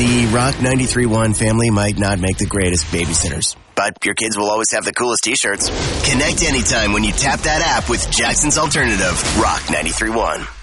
The Rock 93.1 family might not make the greatest babysitters, but your kids will always have the coolest t-shirts. Connect anytime when you tap that app with Jackson's Alternative, Rock 93.1.